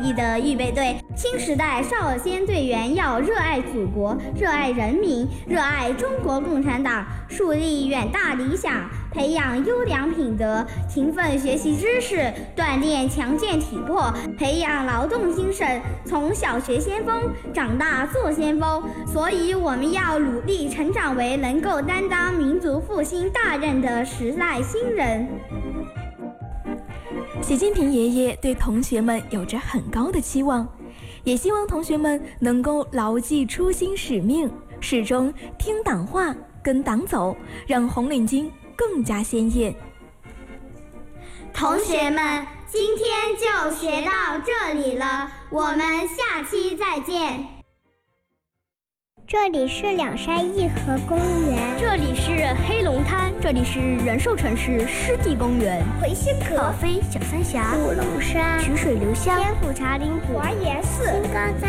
义的预备队。新时代少儿先队员要热爱祖国，热爱人民，热爱中国共产党，树立远大理想，培养优良品德，勤奋学习知识，锻炼强健体魄，培养劳动精神，从小学先锋，长大做先锋。所以我们要努力成长为能够担当民族复兴大任的时代新人。 习近平爷爷对同学们有着很高的期望，也希望同学们能够牢记初心使命，始终听党话，跟党走，让红领巾更加鲜艳。 同学们，今天就学到这里了，我们下期再见。 这里是两山一河公园， 这里是黑龙滩，这里是人寿城市湿地公园， 回仙阁、 可飞小三峡、 五龙山、 曲水流香、 天府茶陵谷、 华严寺、 新高